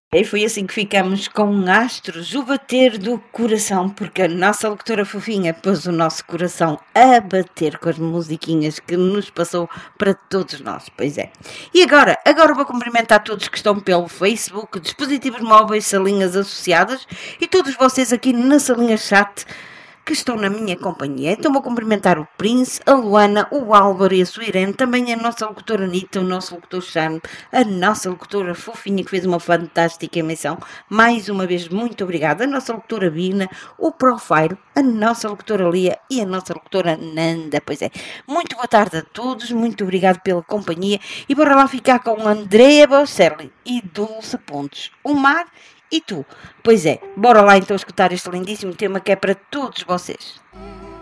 E foi assim que ficamos com Astros, o bater do coração, porque a nossa locutora fofinha pôs o nosso coração a bater com as musiquinhas que nos passou para todos nós, pois é. E agora vou cumprimentar todos que estão pelo Facebook, dispositivos móveis, salinhas associadas e todos vocês aqui na salinha chat que estão na minha companhia. Então vou cumprimentar o Prince, a Luana, o Álvaro e a sua Irene, também a nossa locutora Anitta, o nosso locutor Charme, a nossa locutora fofinha que fez uma fantástica emissão. Mais uma vez, muito obrigada. A nossa locutora Bina, o Profile, a nossa locutora Lia e a nossa locutora Nanda. Pois é, muito boa tarde a todos, muito obrigado pela companhia e bora lá ficar com Andrea Bocelli e Dulce Pontes. O mar e tu. Pois é, bora lá então escutar este lindíssimo tema que é para todos vocês.